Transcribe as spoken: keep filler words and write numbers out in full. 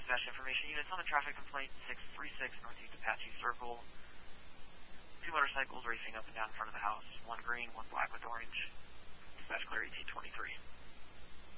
dispatch information. Units on the traffic complaint six three six Northeast Apache Circle. Two motorcycles racing up and down in front of the house. One green, one black with orange. Dispatch clear eighteen twenty-three.